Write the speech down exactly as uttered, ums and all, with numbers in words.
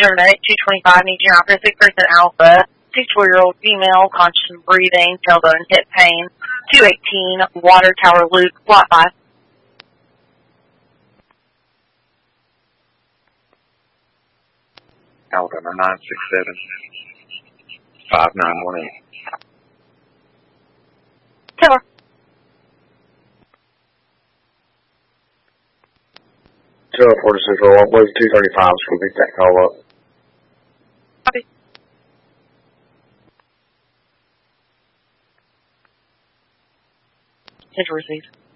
Internet two twenty-five, need your officer, sick person Alpha, sixty-four-year-old female, conscious and breathing, tailbone, hip pain, two eighteen, Water Tower Loop, Lot five. Alabama nine six seven, five nine one eight. Taylor. two oh four to Central, wave two thirty-five, so we'll pick that call up. Copy. Hit received.